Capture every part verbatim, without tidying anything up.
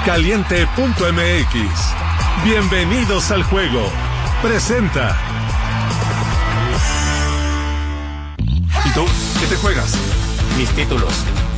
Caliente punto m x. Bienvenidos al juego. Presenta. ¿Y tú? ¿Qué te juegas? Mis títulos.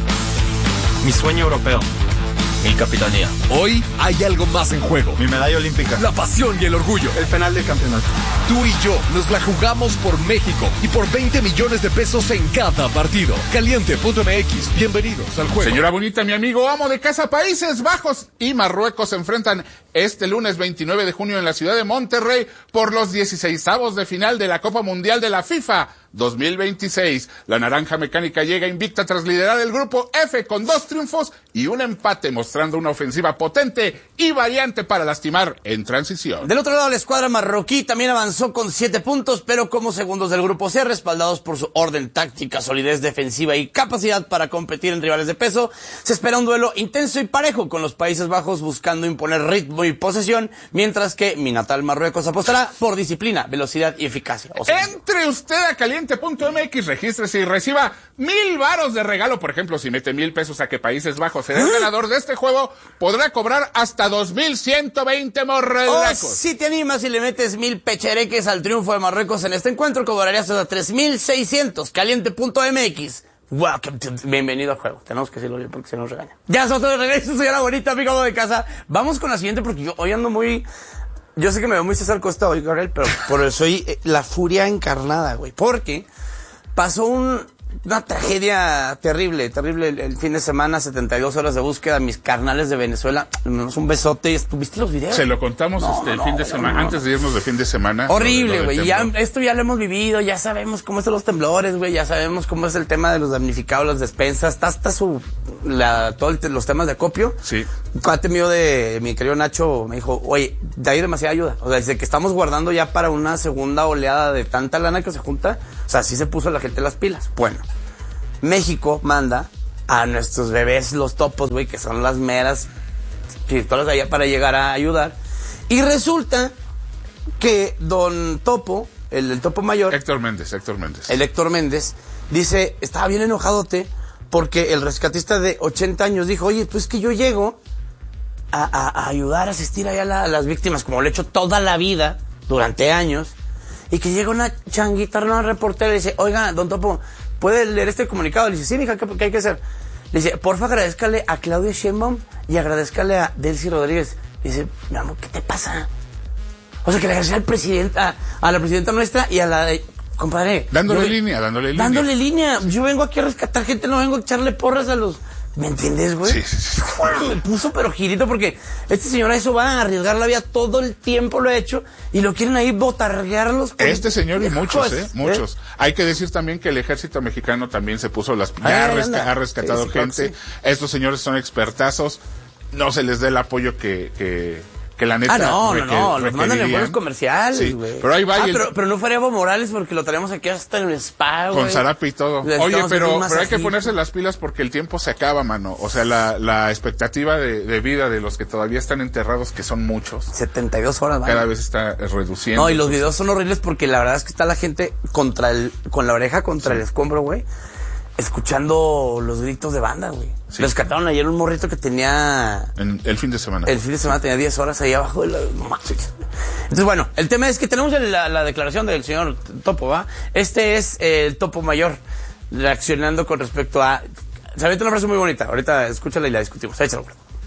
Mi sueño europeo. Mi capitanía. Hoy hay algo más en juego. Mi medalla olímpica. La pasión y el orgullo. El penal del campeonato. Tú y yo nos la jugamos por México y por veinte millones de pesos en cada partido. Caliente punto m x. Bienvenidos al juego. Señora bonita, mi amigo amo de casa, Países Bajos y Marruecos se enfrentan este lunes veintinueve de junio en la ciudad de Monterrey por los dieciseisavos de final de la Copa Mundial de la FIFA dos mil veintiséis. La naranja mecánica llega invicta tras liderar el grupo F con dos triunfos y un empate, mostrando una ofensiva potente y variante para lastimar en transición. Del otro lado, la escuadra marroquí también avanzó con siete puntos, pero como segundos del grupo C, respaldados por su orden táctica, solidez defensiva y capacidad para competir en rivales de peso, se espera un duelo intenso y parejo, con los Países Bajos buscando imponer ritmo y posesión, mientras que mi natal Marruecos apostará por disciplina, velocidad y eficacia. O sea, entre usted a Caliente punto m x, regístrese y reciba mil varos de regalo. Por ejemplo, si mete mil pesos a que Países Bajos será el ganador de este juego, podrá cobrar hasta dos mil ciento veinte morrelacos. O si te animas y le metes mil pechereques al triunfo de Marruecos en este encuentro, cobrarías hasta tres mil seiscientos. Caliente punto m x. Welcome to... Bienvenido al juego. Tenemos que decirlo bien porque se nos regaña. Ya nosotros de regreso, señora bonita, amigo de casa. Vamos con la siguiente porque yo hoy ando muy... Yo sé que me veo muy César Costa hoy, Gabriel, pero, pero soy eh, la furia encarnada, güey. Porque pasó un, una tragedia terrible, terrible el, el fin de semana, setenta y dos horas de búsqueda, mis carnales de Venezuela. Un besote. ¿Tuviste los videos? Se lo contamos no, este no, fin de no, semana, no. antes de irnos de fin de semana. Horrible, güey. Ya, esto ya lo hemos vivido, ya sabemos cómo son los temblores, güey. Ya sabemos cómo es el tema de los damnificados, las despensas. Está hasta su, la, todos los temas de acopio. Sí. Un cuate mío de mi querido Nacho me dijo, oye, de ahí demasiada ayuda. O sea, desde que estamos guardando ya para una segunda oleada de tanta lana que se junta, o sea, sí se puso la gente las pilas. Bueno, México manda a nuestros bebés los topos, güey, que son las meras pistolas allá para llegar a ayudar. Y resulta que don Topo, el, el Topo mayor, Héctor Méndez, Héctor Méndez. el Héctor Méndez, dice, estaba bien enojadote porque el rescatista de ochenta años dijo, oye, pues que yo llego a, a, a ayudar, a asistir allá a, la, a las víctimas, como lo he hecho toda la vida, durante años, y que llega una changuita, una reportera y dice, oiga, don Topo, ¿puede leer este comunicado? Le dice, sí, mija, ¿qué, qué hay que hacer? Le dice, porfa, agradezcale a Claudia Sheinbaum y agradezcale a Delcy Rodríguez. Le dice, mi amor, ¿qué te pasa? O sea, que le agradezca al presidente, a, a la presidenta nuestra y a la de... Compadre. Dándole yo, línea, dándole línea. Dándole línea. Yo vengo aquí a rescatar gente, no vengo a echarle porras a los... ¿Me entiendes, güey? Sí, sí, sí. Me puso pero girito porque este señor a eso va a arriesgar la vida, todo el tiempo lo ha hecho y lo quieren ahí botarguearlos. Este señor y muchos, pues, eh, muchos. ¿eh? Hay que decir también que el ejército mexicano también se puso las... Ya Ay, resca anda. ha rescatado sí, sí, gente. sí. Estos señores son expertazos. No se les dé el apoyo que... que que la neta Ah, no, no, requer- no, los mandan en vuelos requerirían. comerciales, güey. Sí, pero ahí va Ah, y el- pero, pero no fuera Evo Morales porque lo traemos aquí hasta en el spa, güey. Con zarape y todo. Le Oye, estamos pero, haciendo un pero hay que masajito. ponerse las pilas porque el tiempo se acaba, mano. O sea, la, la expectativa de, de vida de los que todavía están enterrados, que son muchos, setenta y dos horas, cada ¿vale? vez está reduciendo. No, y los Entonces, videos son horribles porque la verdad es que está la gente contra el, con la oreja contra el escombro, güey, escuchando los gritos de banda, güey. Sí. Rescataron ayer un morrito que tenía... en el fin de semana. El fin de semana tenía diez horas ahí abajo de la... Entonces, bueno, el tema es que tenemos la, la declaración del señor Topo, ¿va? Este es eh, el Topo mayor reaccionando con respecto a... Se avienta una frase muy bonita. Ahorita escúchala y la discutimos. Échalo.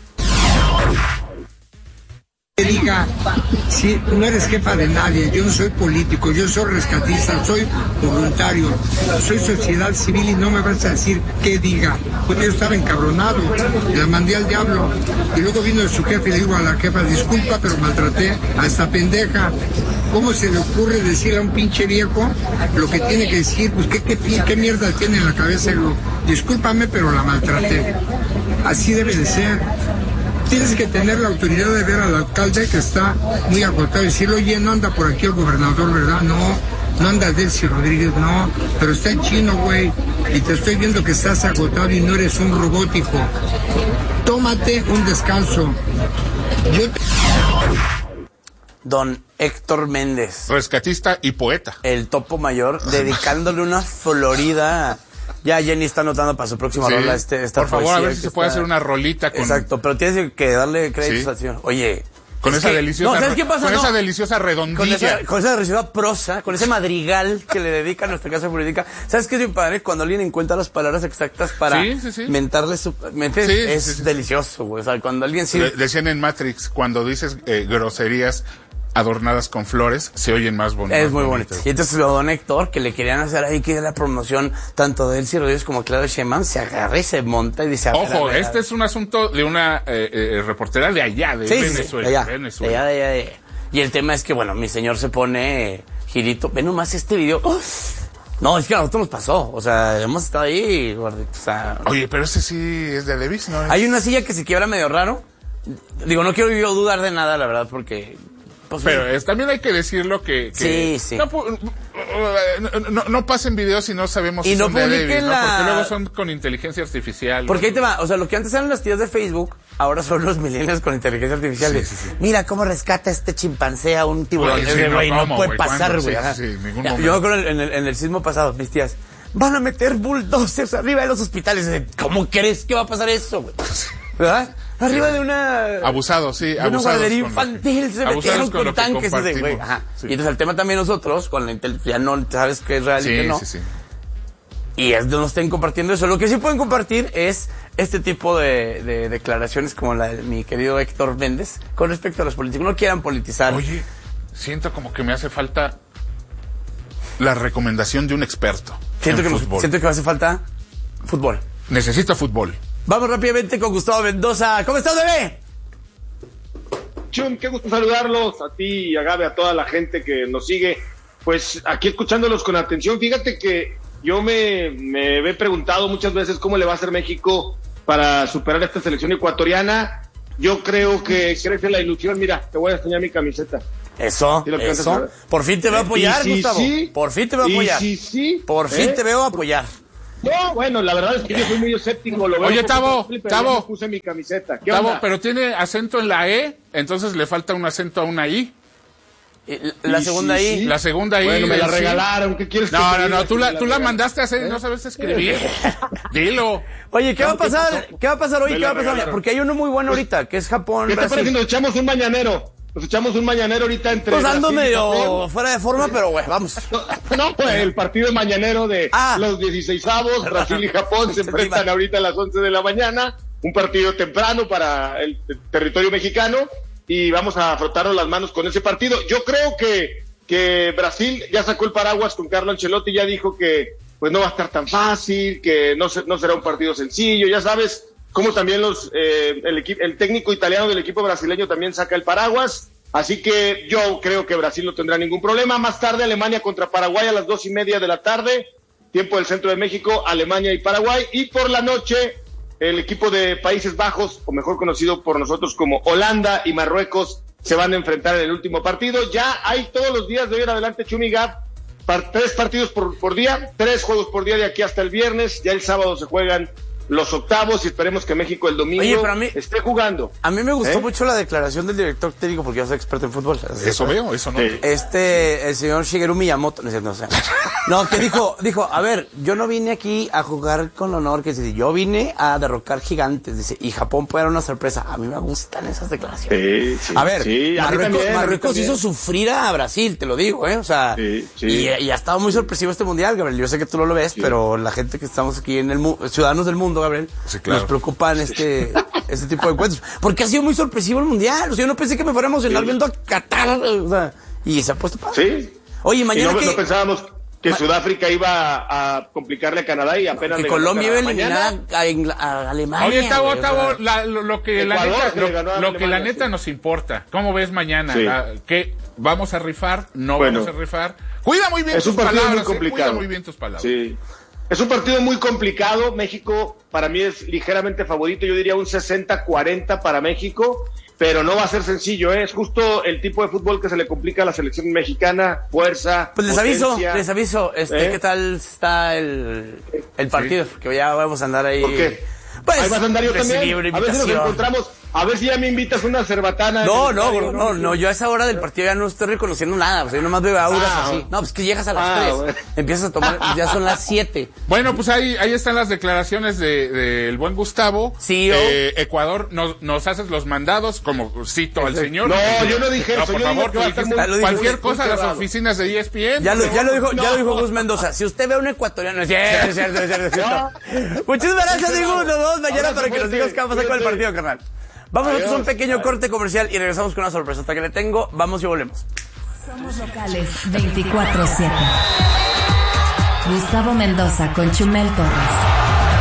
Que diga, si no eres jefa de nadie, yo no soy político, yo soy rescatista, soy voluntario, soy sociedad civil y no me vas a decir qué diga, porque yo estaba encabronado, la mandé al diablo, y luego vino su jefe y le digo a la jefa, disculpa, pero maltraté a esta pendeja. ¿Cómo se le ocurre decirle a un pinche viejo lo que tiene que decir? Pues qué, qué, qué mierda tiene en la cabeza. Digo, discúlpame, pero la maltraté. Así debe de ser. Tienes que tener la autoridad de ver al alcalde que está muy agotado y decirle, oye, no anda por aquí el gobernador, ¿verdad? No, no anda Delcy Rodríguez, no, pero está en chino, güey, y te estoy viendo que estás agotado y no eres un robótico. Tómate un descanso. Yo te... Don Héctor Méndez, Rescatista y poeta. el Topo mayor, dedicándole una florida Ya Jenny está anotando para su próxima Sí. rola este, esta Por favor, a poesía ver si que se puede está- hacer una rolita con... Exacto, pero tienes que darle créditos Sí. al señor. Oye... Con es esa que- deliciosa... No, ¿sabes qué pasa? Con No. esa deliciosa redondilla. Con esa, con esa deliciosa prosa, con ese madrigal que le dedica a nuestra casa política. ¿Sabes qué es bien padre? Cuando alguien encuentra las palabras exactas para Sí, sí, sí. mentarle su... mente, Sí, es sí, sí. delicioso, güey. O sea, cuando alguien sí... De- Decían en Matrix, cuando dices eh, groserías adornadas con flores, se oyen más bonitas. Es muy bonito. Y entonces lo don Héctor, que le querían hacer ahí que la promoción tanto de Elsie Rodríguez como Claudio Sheinbaum, se agarra y se monta y dice... a ver, Ojo, a ver, a este ver. es un asunto de una eh, eh, reportera de allá, de Sí, sí, sí, Venezuela. de allá, Venezuela. de allá, de allá, de allá. Y el tema es que, bueno, mi señor se pone eh, girito. Ve nomás este video. ¡Oh! No, es que a nosotros nos pasó. O sea, hemos estado ahí, gordito. O sea, Oye, pero ese sí es de Levis, ¿no? hay una silla que se quiebra medio raro. Digo, no quiero yo dudar de nada, la verdad, porque... Pues, Pero es, también hay que decirlo que... que Sí, sí. No, pu- no, no, no pasen videos si no sabemos Y si no son de publiquen Levis, ¿no? la- Porque luego son con inteligencia artificial. Porque ¿no? ahí te va, o sea, lo que antes eran las tías de Facebook, ahora son los millennials con inteligencia artificial. Sí, de, sí, sí. Mira cómo rescata este chimpancé a un tiburón. Güey, Es sí, de, no, güey, no, ¿cómo, puede güey? pasar, ¿Cuándo? güey. Sí, ajá. sí, sí, ningún Ya, momento. Yo creo en el, en el sismo pasado, mis tías, van a meter bulldozers arriba de los hospitales. De, ¿Cómo crees que va a pasar eso, güey? ¿Verdad? Arriba de una... Abusado, sí, de una abusados. guardería con lo que- infantil, se abusados metieron con con lo que tanques. Y de, güey, compartimos. ajá. Sí. Y entonces el tema también nosotros, con la inteligencia, ya no sabes qué es real y Sí, qué no. sí, sí. Y es de no estén compartiendo eso. Lo que sí pueden compartir es este tipo de, de declaraciones como la de mi querido Héctor Méndez con respecto a los políticos. No quieran politizar. Oye, siento como que me hace falta la recomendación de un experto siento, en que nos- fútbol. siento que me hace falta fútbol. Necesita fútbol. Vamos rápidamente con Gustavo Mendoza. ¿Cómo estás, bebé? Chum, qué gusto saludarlos, a ti y a Gabe, a toda la gente que nos sigue. Pues aquí escuchándolos con atención, fíjate que yo me, me he preguntado muchas veces cómo le va a hacer México para superar esta selección ecuatoriana. Yo creo que crece la ilusión. Mira, te voy a enseñar mi camiseta. Eso, Sí, lo que antes eso. era. Por fin te veo a apoyar, Y si Gustavo. sí, Por fin te veo a y apoyar. si sí, Por fin ¿eh? te veo a apoyar. No, bueno, la verdad es que yo soy muy escéptico. Lo veo Oye, un poco Tavo, simple, pero Tavo. yo me puse mi camiseta. ¿Qué Tavo, onda? pero tiene acento en la E, entonces le falta un acento a una I. Y La Y segunda sí, ahí. sí. La segunda I. Bueno, me la sí. regalaron. ¿Qué quieres que No, te no, diga? no, tú Que la, me tú la regalaron. mandaste a hacer y no sabes escribir. Dilo. Oye, ¿qué va a ¿qué pasar? ¿Qué va a pasar hoy? Me ¿Qué va la a pasar? regalaron. Porque hay uno muy bueno ahorita, que es Japón, ¿Qué te Brasil. parece si nos echamos un mañanero? Nos echamos un mañanero ahorita entre Pues ando Brasil y medio Japón. fuera de forma, pero güey, vamos. No, no, pues el partido mañanero de Ah. los dieciseisavos, Brasil y Japón se enfrentan ahorita a las once de la mañana, un partido temprano para el t- territorio mexicano y vamos a frotarnos las manos con ese partido. Yo creo que, que Brasil ya sacó el paraguas con Carlo Ancelotti, ya dijo que pues no va a estar tan fácil, que no, se- no será un partido sencillo, ya sabes cómo también los eh, el, equi- el técnico italiano del equipo brasileño también saca el paraguas. Así que yo creo que Brasil no tendrá ningún problema. Más tarde Alemania contra Paraguay a las dos y media de la tarde, tiempo del centro de México, Alemania y Paraguay. Y por la noche el equipo de Países Bajos, o mejor conocido por nosotros como Holanda y Marruecos, se van a enfrentar en el último partido. Ya hay todos los días de hoy en adelante, Chumi Gap, par- tres partidos por, por día, tres juegos por día de aquí hasta el viernes. Ya el sábado se juegan los octavos y esperemos que México el domingo Oye, pero a mí- esté jugando. A mí me gustó ¿Eh? mucho la declaración del director técnico porque yo soy experto en fútbol. Eso veo, eso no. Sí. Este, el señor Shigeru Miyamoto, no sé, no sé. No, que dijo, dijo, a ver, yo no vine aquí a jugar con honor, que dice, yo vine a derrocar gigantes, dice, y Japón puede dar una sorpresa. A mí me gustan esas declaraciones. Sí, sí, A ver, sí, a mí Marruecos, también, a mí Marruecos también. hizo sufrir a Brasil, te lo digo, ¿eh? O sea, Sí, sí. Y, y ha estado muy sorpresivo este mundial, Gabriel. Yo sé que tú no lo ves, pero la gente que estamos aquí en el mu- ciudadanos del mundo, Gabriel, Sí, claro. nos preocupan este, este tipo de encuentros. Porque ha sido muy sorpresivo el mundial. O sea, yo no pensé que me fuera a emocionar Sí. viendo a Qatar, o sea, y se ha puesto padre. Sí. Oye, Y mañana no, que, no pensábamos que Ma- Sudáfrica iba a, a complicarle a Canadá y apenas que le ganó Colombia iba a Canadá. eliminar Mañana, a, Ingla- a Alemania. Oye, Tavo, güey, o sea, Tavo, la- lo, lo que la Ecuador, neta, que le ganó a lo, lo que la Alemania, neta sí. nos importa. ¿Cómo ves mañana? Sí. La- ¿Qué? ¿Vamos a rifar? ¿No Bueno. vamos a rifar? Cuida muy bien es un tus partido palabras. muy eh, complicado. Cuida muy bien tus palabras. Sí. Es un partido muy complicado. México para mí es ligeramente favorito. Yo diría un sesenta cuarenta para México, pero no va a ser sencillo, ¿eh? Es justo el tipo de fútbol que se le complica a la selección mexicana. Fuerza, Pues les aviso, potencia. les aviso, este, ¿Eh? ¿qué tal está el, el partido? Porque ya vamos a andar ahí. ¿Por qué? Pues, Ahí vas a andar yo recibí también. una A ver si nos invitación. encontramos. A ver si ya me invitas una cerbatana. No, no, no, no, no, yo a esa hora del partido ya no estoy reconociendo nada, o sea, yo nomás veo auras ah, así. No, pues que llegas a las ah, tres, bueno. empiezas a tomar, ya son las siete. Bueno, pues ahí, ahí están las declaraciones de, del buen Gustavo. Sí, yo. Eh, Ecuador, nos, nos haces los mandados, como cito al señor. No, yo no dije no, eso, por yo favor, digo que va a estar dijiste muy- cualquier muy- cosa a las cerrado. oficinas de E S P N. Ya lo, ya lo dijo, No. ya lo dijo Gus Mendoza. Si usted ve a un ecuatoriano, es cierto, es cierto, es cierto, es cierto. Muchísimas gracias, Diego. Nos vemos mañana Abrazo para que nos fuerte. digas qué va a pasar con el Cuídate. partido, carnal. Vamos a hacer un Adiós. pequeño corte comercial y regresamos con una sorpresa. Hasta que le tengo, vamos y volvemos. Somos locales veinticuatro siete. Gustavo Mendoza con Chumel Torres.